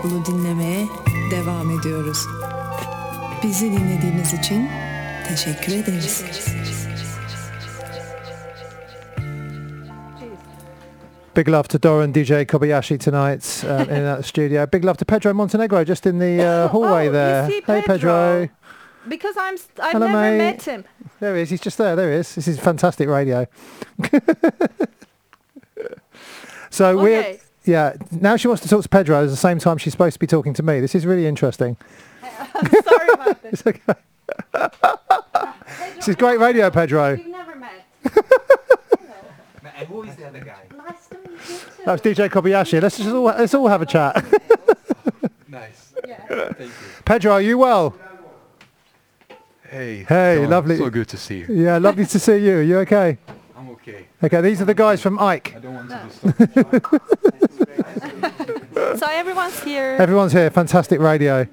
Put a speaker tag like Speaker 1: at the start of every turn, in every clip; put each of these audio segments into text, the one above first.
Speaker 1: Onu dinlemeye devam ediyoruz. Bizi dinlediğiniz için teşekkür ederiz.
Speaker 2: Big love to Dora and DJ Kobayashi tonight in that studio. Big love to Pedro Montenegro just in the hallway there.
Speaker 3: You see
Speaker 2: Hey Pedro.
Speaker 3: Because I've
Speaker 2: Hello,
Speaker 3: never
Speaker 2: mate.
Speaker 3: met him.
Speaker 2: There he is. He's just there. There he is. This is fantastic radio. So
Speaker 3: Okay.
Speaker 2: now she wants to talk to Pedro at the same time she's supposed to be talking to me. This is really interesting.
Speaker 3: I'm sorry about this.
Speaker 2: It's okay. This is great radio, Pedro.
Speaker 3: We've never met.
Speaker 4: And who is the other guy?
Speaker 3: Nice to meet you too.
Speaker 2: That was DJ Kobayashi. Let's all have a chat.
Speaker 4: Nice.
Speaker 3: Yeah.
Speaker 4: Thank you.
Speaker 2: Pedro, are you well?
Speaker 4: Hey.
Speaker 2: Hey,
Speaker 4: Don,
Speaker 2: lovely.
Speaker 4: So good to see you.
Speaker 2: Yeah, lovely to see you. Are you okay?
Speaker 4: I'm okay.
Speaker 2: Okay, these are the guys from Ike.
Speaker 4: I don't want to disturb.
Speaker 3: So everyone's here.
Speaker 2: Everyone's here. Fantastic radio.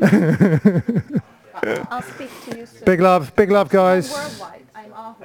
Speaker 3: I'll speak to you soon.
Speaker 2: Big love, guys.
Speaker 3: I'm worldwide. I'm off.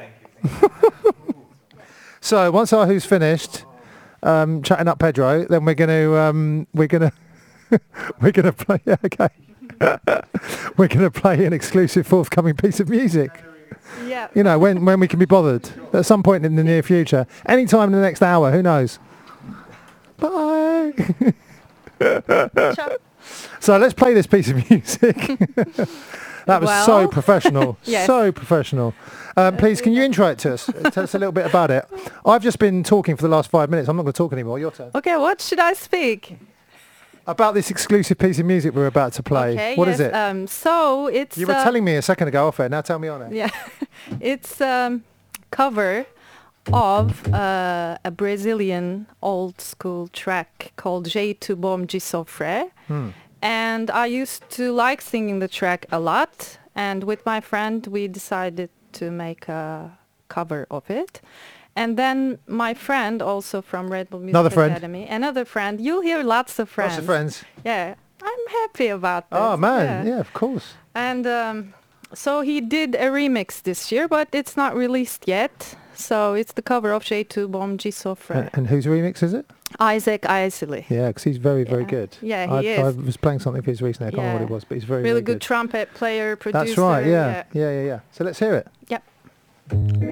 Speaker 2: So once Ahu's finished chatting up Pedro, then we're gonna play. Yeah, okay. We're gonna play an exclusive forthcoming piece of music.
Speaker 3: Yeah.
Speaker 2: You know, when we can be bothered at some point in the near future, anytime in the next hour. Who knows? Bye.
Speaker 3: Ciao.
Speaker 2: So let's play this piece of music. That was so
Speaker 3: Well.
Speaker 2: professional.
Speaker 3: Yes.
Speaker 2: So professional. Please, can you intro it to us? Tell us a little bit about it. I've just been talking for the last 5 minutes. I'm not going to talk anymore. Your turn.
Speaker 3: Okay, what should I speak?
Speaker 2: About this exclusive piece of music we're about to play.
Speaker 3: Okay,
Speaker 2: What
Speaker 3: yes,
Speaker 2: is it?
Speaker 3: So it's
Speaker 2: You were telling me a second ago off air. Now tell me on it.
Speaker 3: yeah, it's cover of a Brazilian old school track called Jeito Bom de Sofrer. And I used to like singing the track a lot. And with my friend, we decided to make a cover of it. And then my friend, also from Red Bull Music
Speaker 2: Another friend.
Speaker 3: Academy, another friend. You'll hear lots of friends.
Speaker 2: Lots of friends.
Speaker 3: Yeah, I'm happy about that.
Speaker 2: Oh, man. Yeah, of course.
Speaker 3: And so he did a remix this year, but it's not released yet. So it's the cover of Jeito Bom de Sofrer.
Speaker 2: And whose remix is it?
Speaker 3: Isaac Isley.
Speaker 2: Yeah, because he's very, very good.
Speaker 3: Yeah, he
Speaker 2: I
Speaker 3: is.
Speaker 2: was playing something of his recently. I can't remember what it was, but he's very,
Speaker 3: Really
Speaker 2: very
Speaker 3: good trumpet player, producer.
Speaker 2: That's right, yeah. So let's hear it.
Speaker 3: Yep.